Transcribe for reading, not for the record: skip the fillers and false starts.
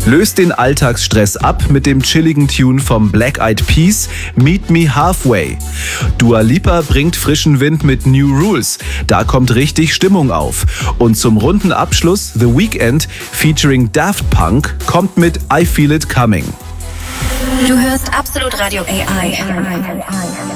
Löst den Alltagsstress ab mit dem chilligen Tune vom Black Eyed Peas, Meet Me Halfway. Dua Lipa bringt frischen Wind mit New Rules. Da kommt richtig Stimmung auf. Und zum runden Abschluss The Weeknd featuring Daft Punk kommt mit I Feel It Coming. Du hörst Absolut Radio AI.